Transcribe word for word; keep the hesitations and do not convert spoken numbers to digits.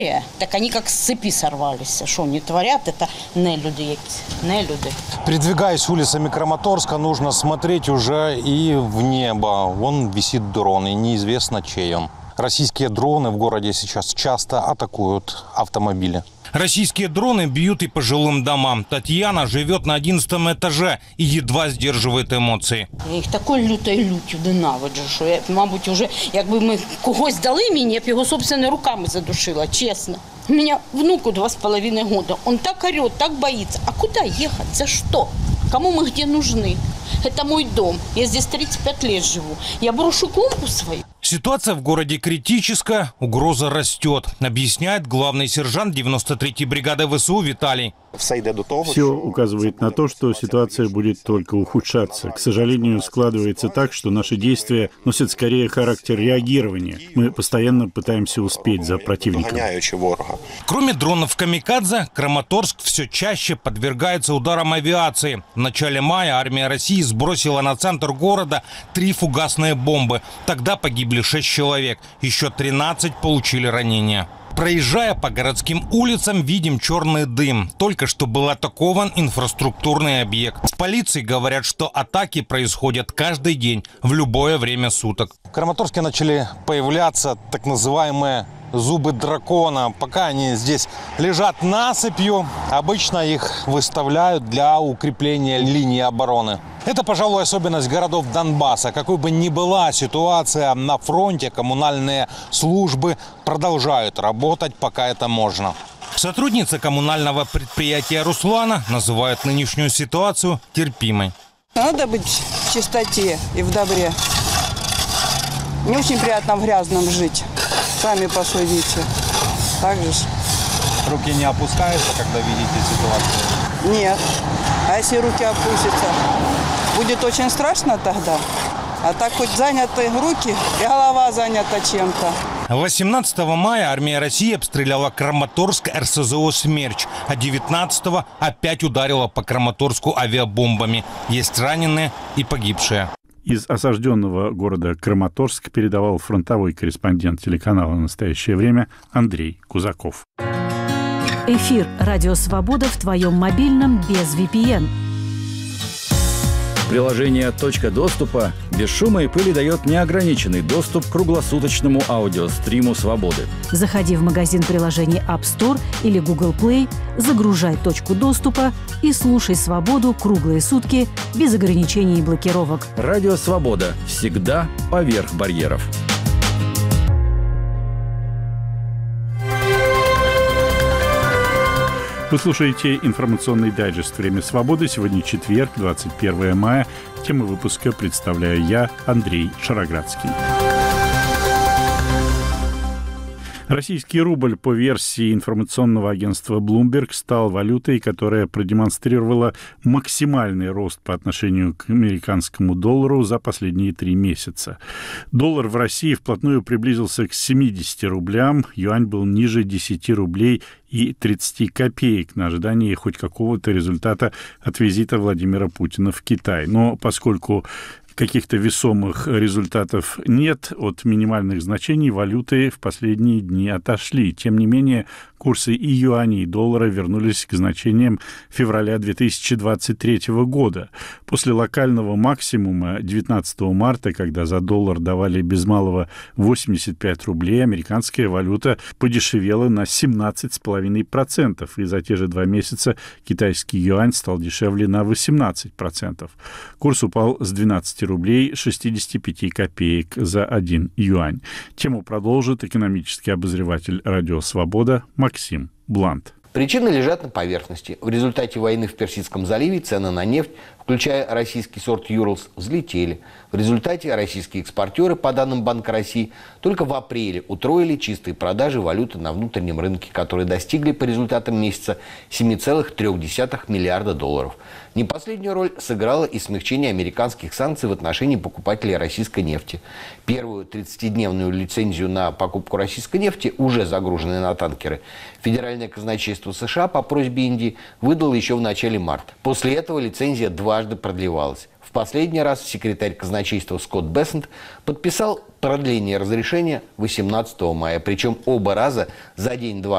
Так они как с цепи сорвались. Что они творят, это не люди, не люди. Передвигаясь улицами Краматорска, нужно смотреть уже и в небо. Вон висит дрон, и неизвестно, чей он. Российские дроны в городе сейчас часто атакуют автомобили. Российские дроны бьют и по жилым домам. Татьяна живет на одиннадцатом этаже и едва сдерживает эмоции. Я їх такою лютою люттю ненавиджу, що я, мабуть, уже, якби ми когось дали мені, я б його собственними руками задушила, честно. У меня внуку два с половиной года. Он так орет, так боится. А куда ехать? За что? Кому мы где нужны? Это мой дом. Я здесь тридцать пять лет живу. Я брошу клумбу свою. Ситуация в городе критическая, угроза растет, объясняет главный сержант девяносто третьей бригады ВСУ Виталий. Все указывает на то, что ситуация будет только ухудшаться. К сожалению, складывается так, что наши действия носят скорее характер реагирования. Мы постоянно пытаемся успеть за противником. Кроме дронов «Камикадзе», Краматорск все чаще подвергается ударам авиации. В начале мая армия России сбросила на центр города три фугасные бомбы. Тогда погибли шесть человек, еще тринадцать получили ранения. Проезжая по городским улицам, видим черный дым. Только что был атакован инфраструктурный объект. В полиции говорят, что атаки происходят каждый день, в любое время суток. В Краматорске начали появляться так называемые зубы дракона. Пока они здесь лежат насыпью, обычно их выставляют для укрепления линии обороны. Это, пожалуй, особенность городов Донбасса. Какой бы ни была ситуация на фронте, коммунальные службы продолжают работать, пока это можно. Сотрудница коммунального предприятия Руслана называет нынешнюю ситуацию терпимой. Надо быть в чистоте и в добре. Не очень приятно в грязном жить. Сами посудите. Так же. Руки не опускаются, когда видите ситуацию? Нет. А если руки опустятся, будет очень страшно тогда. А так хоть заняты руки, и голова занята чем-то. восемнадцатого мая армия России обстреляла Краматорск эр эс зэ о «Смерч», а девятнадцатого опять ударила по Краматорску авиабомбами. Есть раненые и погибшие. Из осажденного города Краматорск передавал фронтовой корреспондент телеканала «Настоящее время» Андрей Кузаков. Эфир «Радио Свобода» в твоем мобильном без ви пи эн. Приложение «Точка доступа» без шума и пыли дает неограниченный доступ к круглосуточному аудиостриму «Свободы». Заходи в магазин приложений App Store или Google Play, загружай «Точку доступа» и слушай «Свободу» круглые сутки без ограничений и блокировок. Радио «Свобода» всегда поверх барьеров. Вы слушаете информационный дайджест «Время свободы». Сегодня четверг, двадцать первое мая. Тему выпуска представляю я, Андрей Шароградский. Российский рубль по версии информационного агентства Bloomberg стал валютой, которая продемонстрировала максимальный рост по отношению к американскому доллару за последние три месяца. Доллар в России вплотную приблизился к семидесяти рублям, юань был ниже десяти рублей и тридцати копеек на ожидании хоть какого-то результата от визита Владимира Путина в Китай. Но поскольку каких-то весомых результатов нет, от минимальных значений валюты в последние дни отошли. Тем не менее, курсы и юаня, и доллара вернулись к значениям февраля две тысячи двадцать третьего года. После локального максимума девятнадцатого марта, когда за доллар давали без малого восемьдесят пять рублей, американская валюта подешевела на семнадцать целых пять десятых процента, и за те же два месяца китайский юань стал дешевле на восемнадцать процентов. Курс упал с двенадцати рублей шестидесяти пяти копеек за один юань. Тему продолжит экономический обозреватель «Радио Свобода» Максим Блант. Причины лежат на поверхности. В результате войны в Персидском заливе цены на нефть, включая российский сорт «Юрлс», взлетели. В результате российские экспортеры, по данным Банка России, только в апреле утроили чистые продажи валюты на внутреннем рынке, которые достигли по результатам месяца семи целых трёх десятых миллиарда долларов. Не последнюю роль сыграло и смягчение американских санкций в отношении покупателей российской нефти. Первую тридцатидневную лицензию на покупку российской нефти, уже загруженной на танкеры, Федеральное казначейство США по просьбе Индии выдало еще в начале марта. После этого лицензия дважды продлевалась. В последний раз секретарь казначейства Скотт Бессент подписал продление разрешения восемнадцатого мая, причем оба раза за день-два